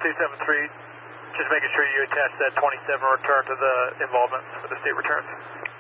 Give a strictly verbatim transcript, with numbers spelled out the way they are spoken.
two seven three, just making sure you attach that twenty-seven return to the involvement for the state returns.